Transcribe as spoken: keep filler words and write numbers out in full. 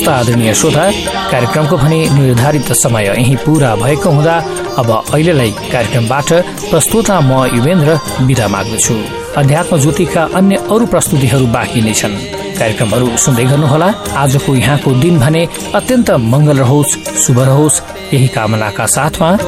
आदरणीय श्रोता, कार्यक्रमको भने निर्धारित समय यही पूरा भएको हुँदा अब अहिलेलाई कार्यक्रमबाट प्रस्तुता म युवेन्द्र बिदा माग्दछु। अध्यात्म ज्योतिका अन्य अरू प्रस्तुतिहरू बाँकी नै छन्। कार्यक्रमहरू सुन्दै गर्नुहोला। आजको यहाँको दिन भने अत्यन्त मंगल रहोस्, शुभ रहोस्, यही कामनाका साथमा